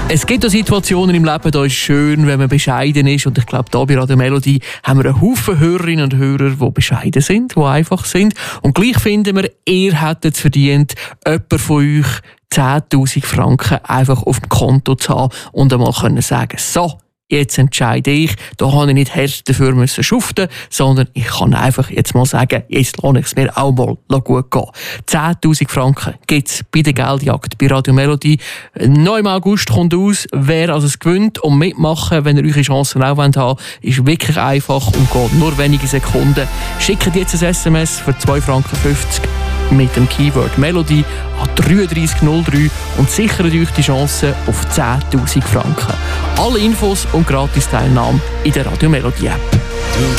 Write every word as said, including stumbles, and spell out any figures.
Es gibt auch Situationen im Leben, da ist es schön, wenn man bescheiden ist. Und ich glaube, da bei Radio Melodie haben wir einen Haufen Hörerinnen und Hörer, die bescheiden sind, die einfach sind. Und gleich finden wir, ihr hättet es verdient, jemand von euch zehntausend Franken einfach auf dem Konto zu haben und einmal können sagen, so, jetzt entscheide ich, da habe ich nicht hart dafür müssen schuften, sondern ich kann einfach jetzt mal sagen, jetzt lasse ich es mir auch mal gut gehen. zehntausend Franken gibt es bei der Geldjagd bei Radio Melodie. neunten im August kommt aus, wer also es gewinnt und mitmachen, wenn ihr eure Chancen auch haben wollt, ist wirklich einfach und geht nur wenige Sekunden. Schickt jetzt ein S M S für zwei Franken fünfzig mit dem Keyword Melodie an drei drei null drei und sichert euch die Chance auf zehntausend Franken. Alle Infos und Gratis-Teilnahme in der Radio Melodie App.